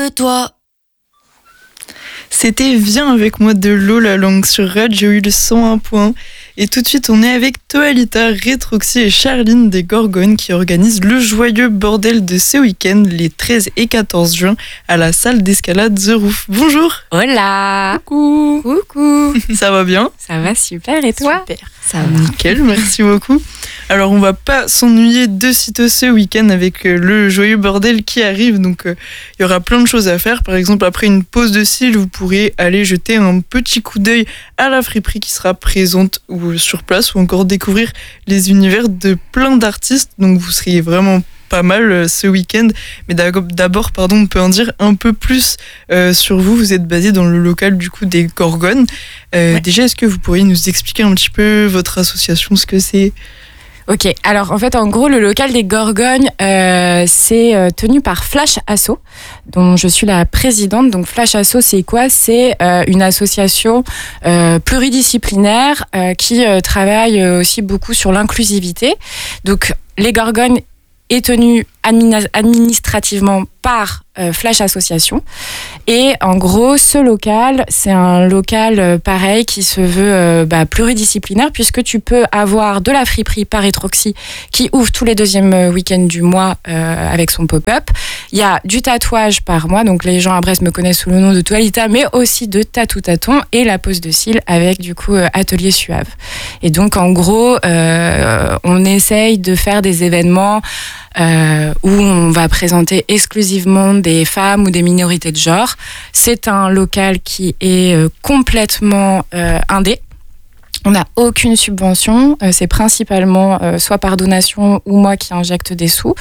de toi. C'était Viens avec moi de Lola Lang sur Radio U 101 points. Et tout de suite, on est avec Toalita, Retroxy et Charline des Gorgones qui organisent le joyeux bordel de ce week-end les 13 et 14 juin à la salle d'escalade The Roof. Bonjour. Hola. Coucou. Coucou. Ça va bien? Ça va super, et toi? Super. Ça va. Nickel, merci beaucoup. Alors, on va pas s'ennuyer de sitôt ce week-end avec le joyeux bordel qui arrive. Donc, il y aura plein de choses à faire. Par exemple, après une pause de cils, vous pourrez aller jeter un petit coup d'œil à la friperie qui sera présente ou sur place, ou encore découvrir les univers de plein d'artistes. Donc, vous seriez vraiment pas mal ce week-end. Mais d'abord, on peut en dire un peu plus sur vous. Vous êtes basé dans le local du coup des Gorgones. Ouais. Déjà, est-ce que vous pourriez nous expliquer un petit peu votre association, ce que c'est ? Ok, alors en fait, en gros, le local des Gorgones, c'est tenu par Flash Asso, dont je suis la présidente. Donc Flash Asso, c'est quoi ? C'est une association pluridisciplinaire qui travaille aussi beaucoup sur l'inclusivité. Donc les Gorgones est tenu administrativement par Flash Association. Et en gros, ce local, c'est un local pareil qui se veut pluridisciplinaire, puisque tu peux avoir de la friperie par Retroxy qui ouvre tous les deuxièmes week-ends du mois avec son pop-up. Il y a du tatouage par mois, donc les gens à Brest me connaissent sous le nom de Toalita, mais aussi de Tatou Taton, et la pose de cils avec du coup Atelier Suave. Et donc en gros, on essaye de faire des événements où on va présenter exclusivement des femmes ou des minorités de genre. C'est un local qui est complètement indé. On n'a aucune subvention. C'est principalement soit par donation ou moi qui injecte des sous.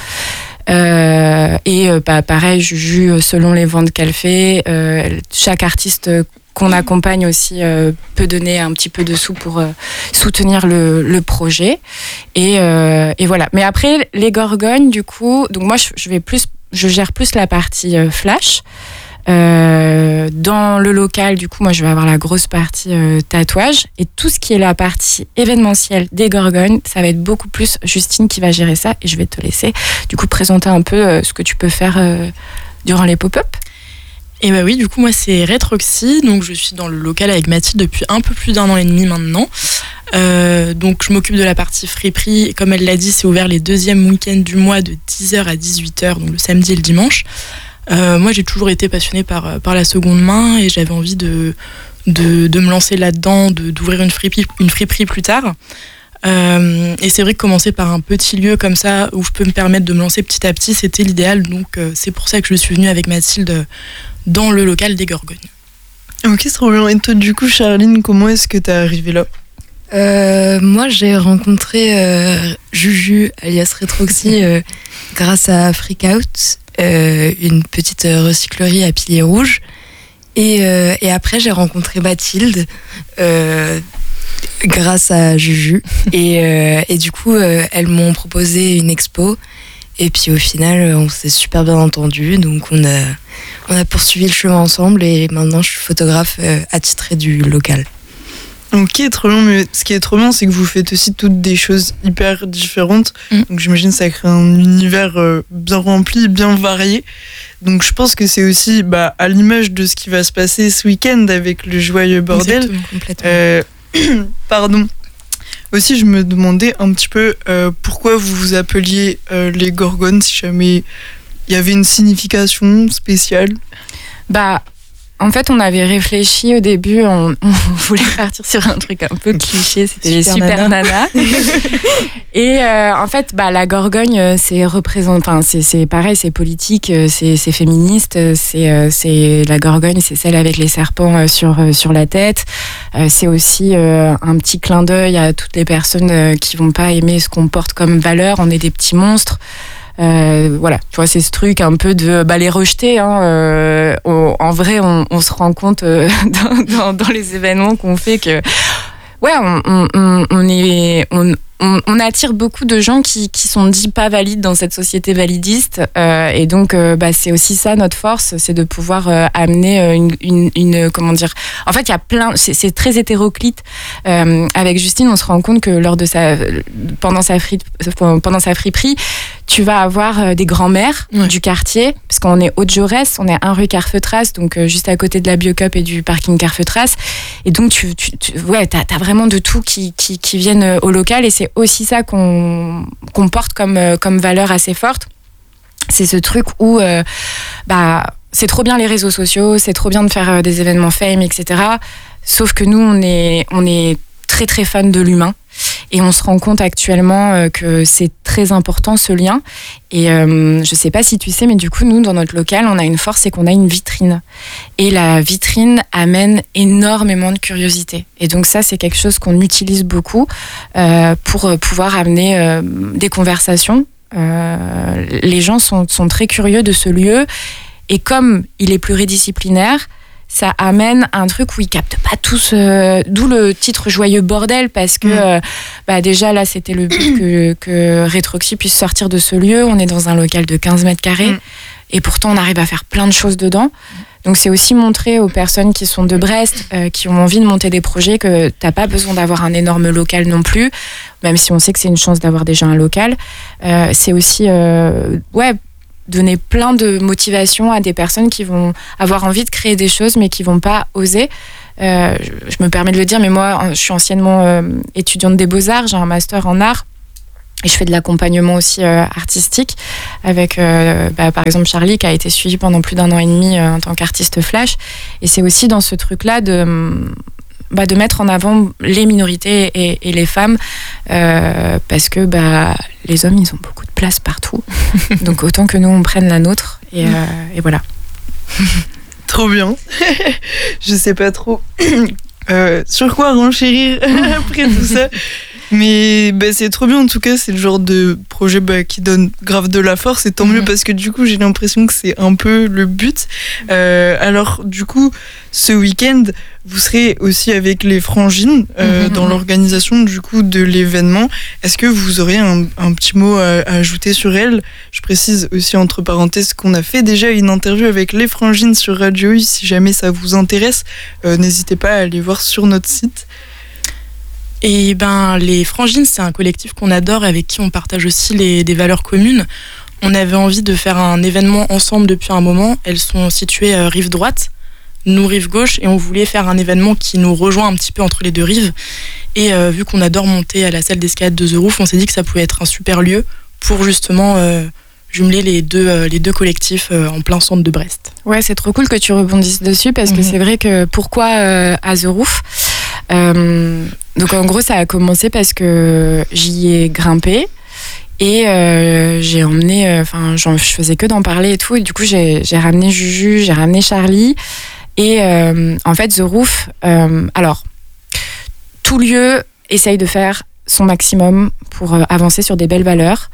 Pareil, Juju, selon les ventes qu'elle fait, chaque artiste qu'on accompagne aussi peut donner un petit peu de sous pour soutenir le projet. Et voilà. Mais après, les Gorgones, du coup, donc moi, je gère plus la partie flash. Dans le local, du coup, moi, je vais avoir la grosse partie tatouage. Et tout ce qui est la partie événementielle des Gorgones, ça va être beaucoup plus Justine qui va gérer ça. Et je vais te laisser, du coup, présenter un peu ce que tu peux faire durant les pop-up. Et bah oui, du coup, moi, c'est Retroxy. Donc, je suis dans le local avec Mathilde depuis un peu plus d'1 an et demi maintenant. Donc, je m'occupe de la partie friperie. Comme elle l'a dit, c'est ouvert les deuxièmes week-ends du mois de 10h à 18h, donc le samedi et le dimanche. Moi, j'ai toujours été passionnée par la seconde main et j'avais envie de me lancer là-dedans, d'ouvrir une friperie plus tard. Et c'est vrai que commencer par un petit lieu comme ça où je peux me permettre de me lancer petit à petit, c'était l'idéal. Donc, c'est pour ça que je suis venue avec Mathilde dans le local des Gorgones. Ok, c'est trop bien. Et toi, du coup, Charline, comment est-ce que t'es arrivée là ? Moi, j'ai rencontré Juju, alias Retroxy, grâce à Freak Out, une petite recyclerie à Piliers Rouges. Et après, j'ai rencontré Mathilde grâce à Juju. Et du coup, elles m'ont proposé une expo. Et puis au final, on s'est super bien entendus. Donc on a poursuivi le chemin ensemble. Et maintenant, je suis photographe attitrée du local. Ok, trop bien. Mais ce qui est trop bien, c'est que vous faites aussi toutes des choses hyper différentes. Donc j'imagine que ça crée un univers bien rempli, bien varié. Donc je pense que c'est aussi à l'image de ce qui va se passer ce week-end avec le joyeux bordel. Exactement, complètement. Pardon. Aussi, je me demandais un petit peu pourquoi vous vous appeliez les Gorgones, si jamais il y avait une signification spéciale. En fait, on avait réfléchi au début, on voulait partir sur un truc un peu cliché, c'était les super nanas. Et en fait, la Gorgogne, c'est pareil, c'est politique, c'est féministe, c'est la Gorgogne, c'est celle avec les serpents sur la tête. C'est aussi un petit clin d'œil à toutes les personnes qui vont pas aimer ce qu'on porte comme valeur. On est des petits monstres. Voilà, tu vois, c'est ce truc un peu de les rejeter. En vrai, on se rend compte dans les événements qu'on fait que, ouais, on attire beaucoup de gens qui sont dits pas valides dans cette société validiste, et donc c'est aussi ça notre force, c'est de pouvoir amener une comment dire. En fait, il y a c'est très hétéroclite. Avec Justine, on se rend compte que pendant sa friperie, tu vas avoir des grands-mères du quartier, parce qu'on est Haute-Jaurès, on est 1 rue Carfeutras, donc juste à côté de la Biocup et du parking Carfeutras, et donc t'as vraiment de tout qui viennent au local, et c'est aussi ça qu'on porte comme valeur assez forte. C'est ce truc où c'est trop bien les réseaux sociaux, c'est trop bien de faire des événements fame, etc. Sauf que nous, on est très très fans de l'humain, et on se rend compte actuellement que c'est très important, ce lien. Et je sais pas si tu sais, mais du coup, nous, dans notre local, on a une force, c'est qu'on a une vitrine. Et la vitrine amène énormément de curiosité. Et donc ça, c'est quelque chose qu'on utilise beaucoup pour pouvoir amener des conversations. Les gens sont très curieux de ce lieu. Et comme il est pluridisciplinaire, ça amène un truc où ils captent pas tous, d'où le titre Joyeux Bordel, parce que déjà là c'était le but que Retroxy puisse sortir de ce lieu. On est dans un local de 15 mètres carrés et pourtant on arrive à faire plein de choses dedans. Donc c'est aussi montrer aux personnes qui sont de Brest, qui ont envie de monter des projets, que t'as pas besoin d'avoir un énorme local non plus, même si on sait que c'est une chance d'avoir déjà un local. C'est aussi donner plein de motivation à des personnes qui vont avoir envie de créer des choses mais qui vont pas oser. Je me permets de le dire, mais moi je suis anciennement étudiante des Beaux-Arts, j'ai un master en art et je fais de l'accompagnement aussi artistique avec par exemple Charlie qui a été suivi pendant plus d'1 an et demi en tant qu'artiste flash, et c'est aussi dans ce truc là de mettre en avant les minorités et les femmes, parce que les hommes, ils ont beaucoup de place partout. Donc autant que nous, on prenne la nôtre. Et voilà. Trop bien. Je sais pas trop sur quoi renchérir après tout ça. Mais c'est trop bien, en tout cas, c'est le genre de projet qui donne grave de la force, et tant mieux, parce que du coup j'ai l'impression que c'est un peu le but. Alors du coup, ce week-end, vous serez aussi avec les Frangines dans l'organisation du coup de l'événement. Est-ce que vous auriez un petit mot à ajouter sur elles? Je précise aussi entre parenthèses qu'on a fait déjà une interview avec les Frangines sur Radio U. Si jamais ça vous intéresse, n'hésitez pas à aller voir sur notre site. Et les Frangines, c'est un collectif qu'on adore, avec qui on partage aussi des valeurs communes. On avait envie de faire un événement ensemble depuis un moment. Elles sont situées rive droite, nous rive gauche, et on voulait faire un événement qui nous rejoint un petit peu entre les deux rives. Et vu qu'on adore monter à la salle d'escalade de The Roof, on s'est dit que ça pouvait être un super lieu pour justement jumeler les deux collectifs en plein centre de Brest. Ouais, c'est trop cool que tu rebondisses dessus, parce que c'est vrai que pourquoi à The Roof? Donc en gros, ça a commencé parce que j'y ai grimpé et j'ai emmené, je faisais que d'en parler et tout, et du coup j'ai ramené Juju, j'ai ramené Charlie, et en fait The Roof, alors tout lieu essaye de faire son maximum pour avancer sur des belles valeurs.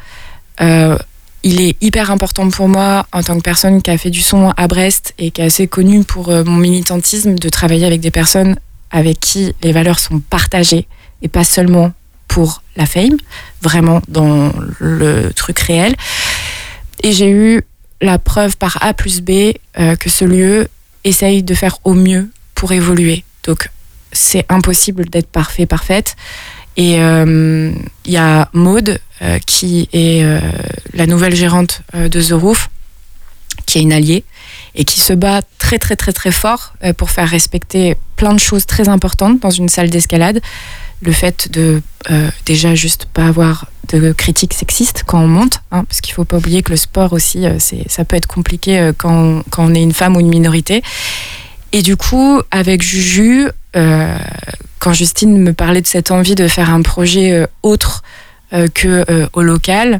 Il est hyper important pour moi, en tant que personne qui a fait du son à Brest et qui est assez connue pour mon militantisme, de travailler avec des personnes avec qui les valeurs sont partagées, et pas seulement pour la fame, vraiment dans le truc réel. Et j'ai eu la preuve par A plus B que ce lieu essaye de faire au mieux pour évoluer. Donc c'est impossible d'être parfait, parfaite. Et il y a Maude, qui est la nouvelle gérante de The Roof, qui est une alliée, et qui se bat très très très très fort pour faire respecter plein de choses très importantes dans une salle d'escalade. Le fait de déjà juste pas avoir de critiques sexistes quand on monte, parce qu'il faut pas oublier que le sport aussi, ça peut être compliqué quand on est une femme ou une minorité. Et du coup, avec Juju, quand Justine me parlait de cette envie de faire un projet autre que au local,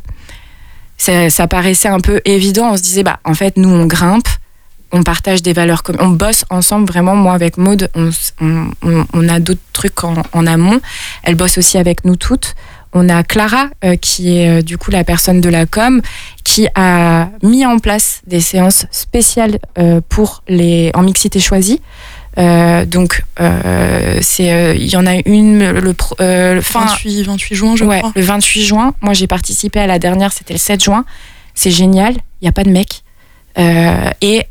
ça paraissait un peu évident. On se disait, en fait, nous, on grimpe, on partage des valeurs communes, on bosse ensemble, vraiment. Moi, avec Maude, on a d'autres trucs en amont. Elle bosse aussi avec nous toutes. On a Clara, qui est du coup la personne de la com, qui a mis en place des séances spéciales en mixité choisie. Donc, il y en a une le 28 juin, je crois. Le 28 juin. Moi, j'ai participé à la dernière, c'était le 7 juin. C'est génial, il n'y a pas de mec. Et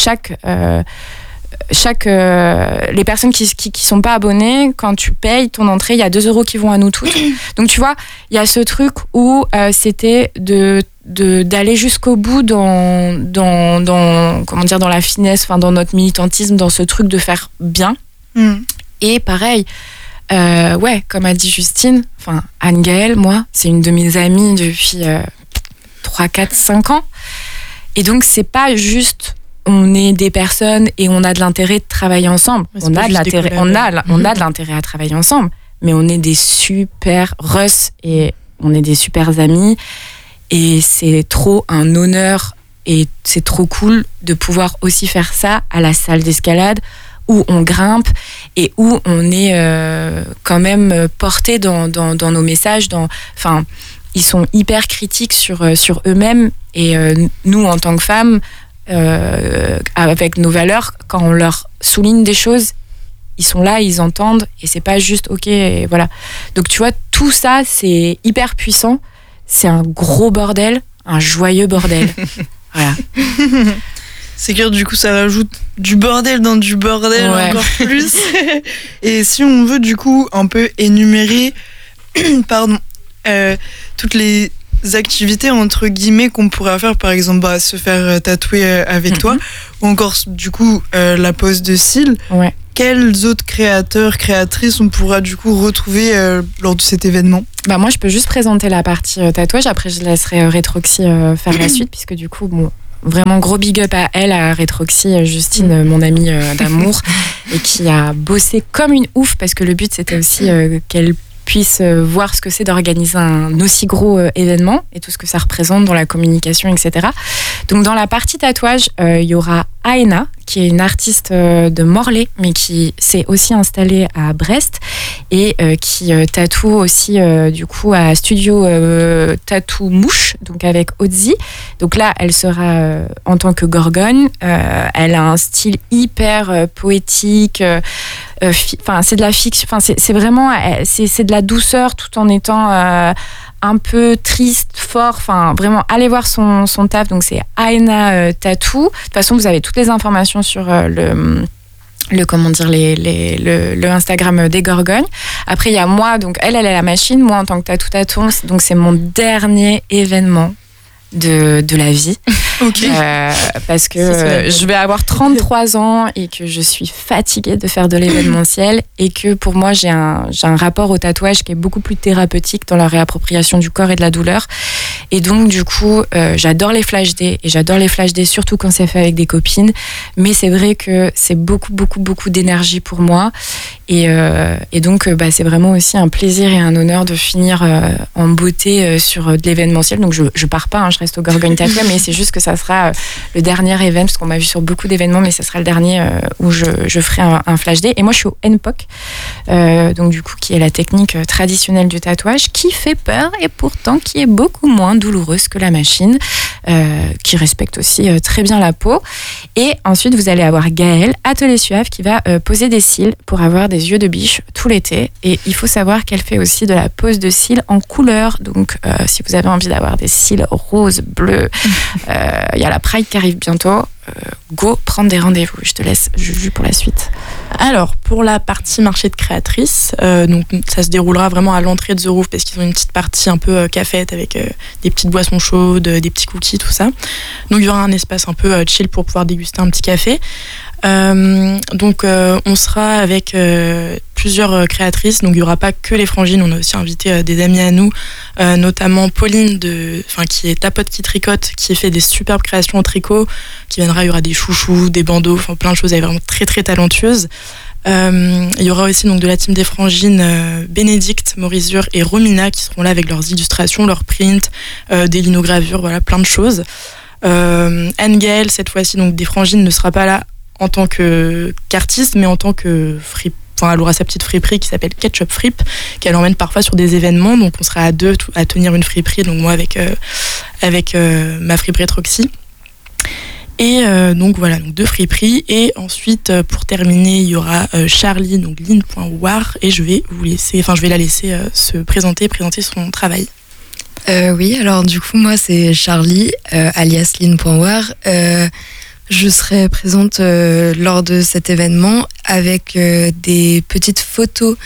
les personnes qui sont pas abonnées, quand tu payes ton entrée, il y a 2 € qui vont à nous toutes. Donc tu vois, il y a ce truc où c'était d'aller jusqu'au bout dans la finesse, dans notre militantisme, dans ce truc de faire bien. Et pareil, comme a dit Justine, Anne-Gaëlle, moi, c'est une de mes amies depuis 3, 4, 5 ans. Et donc c'est pas juste on est des personnes et on a de l'intérêt de travailler ensemble. On a de l'intérêt à travailler ensemble, mais on est des super Russ et on est des super amis. Et c'est trop un honneur et c'est trop cool de pouvoir aussi faire ça à la salle d'escalade où on grimpe et où on est quand même porté dans nos messages. Ils sont hyper critiques sur eux-mêmes et nous, en tant que femmes, avec nos valeurs, quand on leur souligne des choses, ils sont là, ils entendent et c'est pas juste ok, et voilà. Donc tu vois, tout ça c'est hyper puissant, c'est un gros bordel, un joyeux bordel. Voilà. C'est que du coup ça rajoute du bordel dans du bordel, encore plus. Et si on veut du coup un peu énumérer toutes les activités entre guillemets qu'on pourrait faire, par exemple se faire tatouer avec toi, ou encore du coup la pose de cils. Quels autres créateurs, créatrices on pourra du coup retrouver lors de cet événement? Moi je peux juste présenter la partie tatouage, après je laisserai Retroxy faire la suite, puisque du coup vraiment gros big up à elle, à Retroxy, Justine, mon amie d'amour, et qui a bossé comme une ouf, parce que le but c'était aussi qu'elle puisse voir ce que c'est d'organiser un aussi gros événement et tout ce que ça représente dans la communication, etc. Donc dans la partie tatouage, il y aura Aena, qui est une artiste de Morlaix, mais qui s'est aussi installée à Brest et qui tatoue aussi du coup à Studio Tattoo Mouche, donc avec Ozzy. Donc là, elle sera en tant que Gorgone. Elle a un style hyper poétique. C'est de la fiction. C'est vraiment c'est de la douceur tout en étant un peu triste, fort. Vraiment, allez voir son taf. Donc c'est Aena Tattoo. De toute façon, vous avez toutes les informations sur le Instagram des Gorgognes. Après, il y a moi, donc elle a la machine. Moi, en tant que tatou, donc c'est mon dernier événement de la vie. Parce que je vais avoir 33 ans et que je suis fatiguée de faire de l'événementiel, et que pour moi j'ai un rapport au tatouage qui est beaucoup plus thérapeutique dans la réappropriation du corps et de la douleur. Et donc du coup j'adore les flash days, et j'adore les flash days surtout quand c'est fait avec des copines, mais c'est vrai que c'est beaucoup d'énergie pour moi, et donc c'est vraiment aussi un plaisir et un honneur de finir en beauté sur de l'événementiel. Donc je pars pas, je reste au Gorgogne Tatouage, mais c'est juste que ça sera le dernier événement, parce qu'on m'a vu sur beaucoup d'événements, mais ça sera le dernier où je ferai un flash day. Et moi je suis au NPOC, donc du coup qui est la technique traditionnelle du tatouage, qui fait peur et pourtant qui est beaucoup moins douloureuse que la machine, qui respecte aussi très bien la peau. Et ensuite vous allez avoir Gaëlle, Atelier Suave, qui va poser des cils pour avoir des yeux de biche tout l'été. Et il faut savoir qu'elle fait aussi de la pose de cils en couleur, donc si vous avez envie d'avoir des cils roses, bleus, il y a la Pride qui arrive bientôt, go prendre des rendez-vous. Je te laisse Juju pour la suite. Alors pour la partie marché de créatrices, donc ça se déroulera vraiment à l'entrée de The Roof, parce qu'ils ont une petite partie un peu cafette avec des petites boissons chaudes, des petits cookies, tout ça. Donc il y aura un espace un peu chill pour pouvoir déguster un petit café. Donc on sera avec plusieurs créatrices, donc il n'y aura pas que les frangines, on a aussi invité des amis à nous, notamment Pauline qui est ta pote qui tricote, qui fait des superbes créations en tricot, qui viendra. Il y aura des chouchous, des bandeaux, plein de choses. Elle est vraiment très très talentueuse. Il y aura aussi donc de la team des frangines Bénédicte, Morizure et Romina, qui seront là avec leurs illustrations, leurs prints, des linogravures, voilà, plein de choses. Anne-Gaëlle, cette fois-ci, donc des frangines, ne sera pas là en tant qu'artiste, mais en tant que elle aura sa petite friperie qui s'appelle Ketchup Fripe, qu'elle emmène parfois sur des événements. Donc on sera à deux à tenir une friperie, donc moi avec ma friperie Troxy. Et donc voilà, donc 2 friperies. Et ensuite, pour terminer, il y aura Charlie, donc lynn.war, et je vais la laisser se présenter son travail. Oui, alors du coup, moi, c'est Charlie, alias lynn.war. Je serai présente lors de cet événement avec des petites photos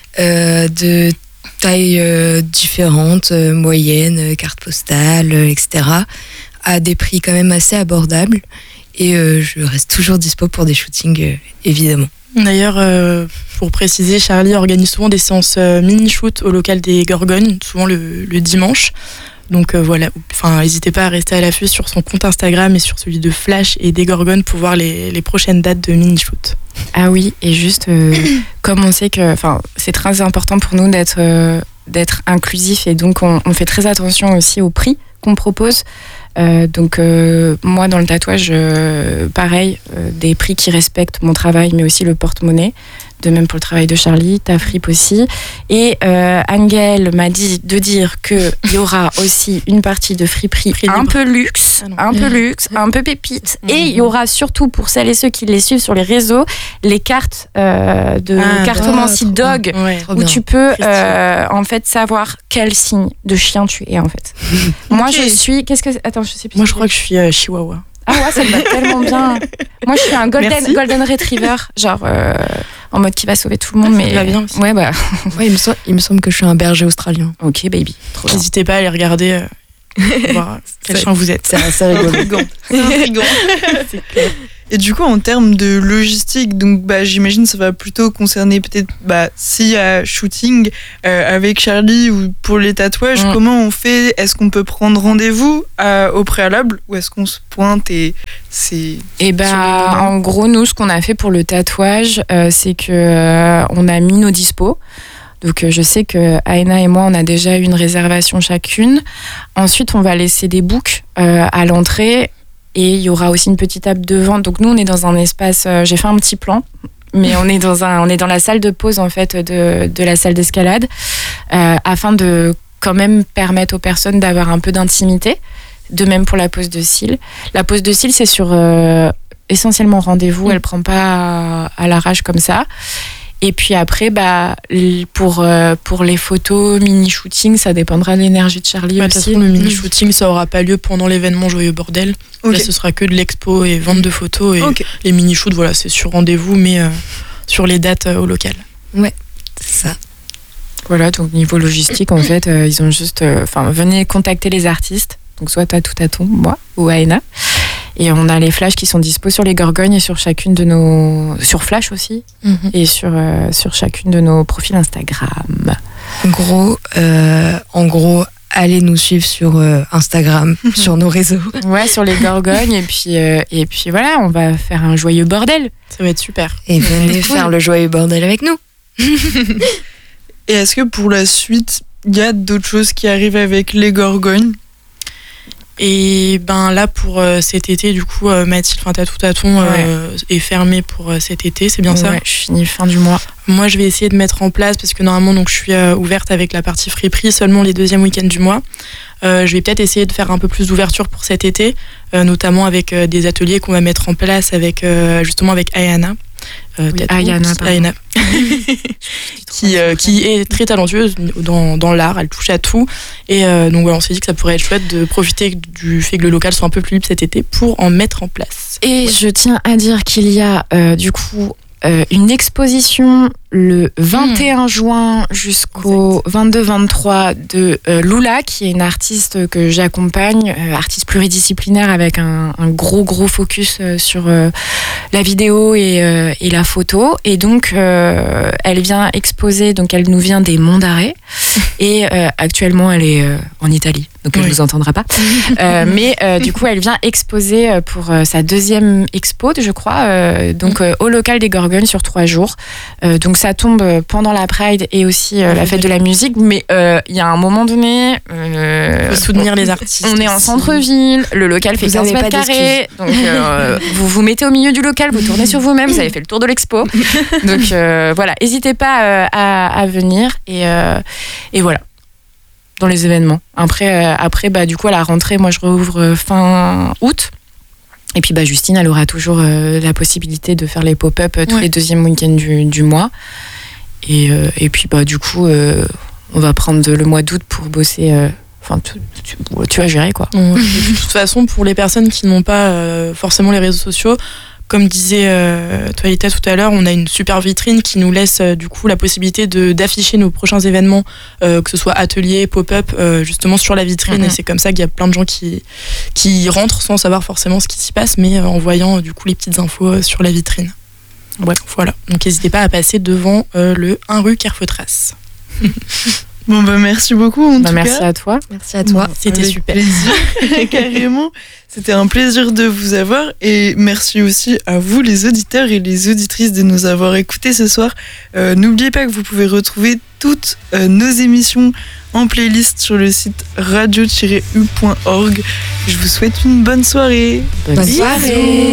de tailles différentes, moyennes, cartes postales, etc., à des prix quand même assez abordables. Et je reste toujours dispo pour des shootings, évidemment. D'ailleurs, pour préciser, Charlie organise souvent des séances mini-shoot au local des Gorgones, souvent le dimanche. Donc voilà, n'hésitez pas à rester à l'affût sur son compte Instagram et sur celui de Flash et des Gorgones pour voir les prochaines dates de mini-shoot. Ah oui, et juste, comme on sait que c'est très important pour nous d'être inclusif, et donc on fait très attention aussi au prix qu'on propose. Donc moi dans le tatouage, pareil, des prix qui respectent mon travail mais aussi le porte-monnaie. De même pour le travail de Charlie, ta fripe aussi. Et Angel m'a dit de dire qu'il y aura aussi une partie de friperie un peu luxe, un peu pépite. Et il y aura surtout, pour celles et ceux qui les suivent sur les réseaux, les cartes de cartomancie dog, où tu peux en fait savoir quel signe de chien tu es en fait. Moi je suis... Attends, je sais plus. Moi je crois que je suis chihuahua. Ah ouais, ça me va tellement bien. Moi, je suis un golden retriever, genre en mode qui va sauver tout le monde. Mais ça va bien aussi. Ouais, bah. Ouais, il me semble que je suis un berger australien. Ok, baby. N'hésitez pas à aller regarder, voir quel chien vous êtes. C'est assez rigolo. C'est intriguant. C'est clair. Et du coup, en termes de logistique, donc j'imagine que ça va plutôt concerner peut-être s'il y a shooting avec Charlie ou pour les tatouages, comment on fait? Est-ce qu'on peut prendre rendez-vous au préalable ou est-ce qu'on se pointe et c'est... En gros, nous, ce qu'on a fait pour le tatouage, c'est que on a mis nos dispos. Donc je sais que Aena et moi, on a déjà eu une réservation chacune. Ensuite, on va laisser des books à l'entrée. Et il y aura aussi une petite table de vente. Donc nous, on est dans un espace... j'ai fait un petit plan, mais on est dans la salle de pause en fait de la salle d'escalade, afin de quand même permettre aux personnes d'avoir un peu d'intimité. De même pour la pose de cils. La pose de cils, c'est sur essentiellement rendez-vous. Elle prend pas à l'arrache comme ça. Et puis après, pour les photos, mini-shooting, ça dépendra de l'énergie de Charlie aussi. De toute façon, le mini-shooting, ça aura pas lieu pendant l'événement Joyeux Bordel. Là, ce sera que de l'expo et vente de photos. Et les mini-shoots, voilà, c'est sur rendez-vous, mais sur les dates au local. Ouais, c'est ça. Voilà, donc niveau logistique, en fait, ils ont juste... venez contacter les artistes. Donc soit Tatou, moi, ou Aena. Et on a les flashs qui sont dispo sur les Gorgognes et sur chacune de nos... Sur Flash aussi. Et sur chacune de nos profils Instagram. En gros, allez nous suivre sur Instagram, sur nos réseaux. Ouais, sur les Gorgognes. Et puis voilà, on va faire un joyeux bordel. Ça va être super. Et venez faire le joyeux bordel avec nous. Et est-ce que pour la suite, il y a d'autres choses qui arrivent avec les Gorgognes? Et là pour cet été, du coup, Mathilde, Tatou est fermé pour cet été, c'est bien ça? Ouais, je finis fin du mois. Moi, je vais essayer de mettre en place, parce que normalement, donc, je suis ouverte avec la partie friperie seulement les deuxièmes week-ends du mois. Je vais peut-être essayer de faire un peu plus d'ouverture pour cet été, notamment avec des ateliers qu'on va mettre en place avec justement avec Ayana. Ayana. qui est très talentueuse dans l'art, elle touche à tout. Et donc voilà, on s'est dit que ça pourrait être chouette de profiter du fait que le local soit un peu plus libre cet été pour en mettre en place. Et je tiens à dire qu'il y a du coup une exposition le 21 juin jusqu'au 22-23 de Lula, qui est une artiste que j'accompagne, artiste pluridisciplinaire avec un gros focus sur la vidéo et la photo. Et donc, elle vient exposer, donc elle nous vient des Monts d'Arrée. Et actuellement, elle est en Italie, donc elle ne nous entendra pas. Mais du coup, elle vient exposer pour sa deuxième expo, je crois, donc au local des Gorgones sur 3 jours. Donc ça tombe pendant la Pride et aussi la fête de la musique, mais il y a un moment donné, faut soutenir les artistes. On est en centre-ville, le local fait 15 mètres carrés, donc vous vous mettez au milieu du local, vous tournez sur vous-même, vous avez fait le tour de l'expo. Donc voilà, n'hésitez pas à venir et voilà, dans les événements. Après du coup à la rentrée, moi je rouvre fin août. Et puis Justine, elle aura toujours la possibilité de faire les pop-up tous Ouais. les deuxièmes week-ends du mois. Et puis du coup, on va prendre le mois d'août pour bosser. Enfin, tu vas gérer quoi. De toute façon, pour les personnes qui n'ont pas forcément les réseaux sociaux, comme disait Toilita tout à l'heure, on a une super vitrine qui nous laisse du coup la possibilité d'afficher nos prochains événements, que ce soit atelier, pop-up, justement sur la vitrine. Et c'est comme ça qu'il y a plein de gens qui rentrent sans savoir forcément ce qui s'y passe, mais en voyant du coup les petites infos sur la vitrine. Ouais, voilà. Donc n'hésitez pas à passer devant le 1 rue Kerfeutras. Bon, merci beaucoup en tout cas. Merci à toi. Merci à toi. C'était Avec super. Plaisir, carrément. C'était un plaisir de vous avoir et merci aussi à vous les auditeurs et les auditrices de nous avoir écoutés ce soir. N'oubliez pas que vous pouvez retrouver toutes nos émissions en playlist sur le site radio-u.org. Je vous souhaite une bonne soirée. Bonne soirée.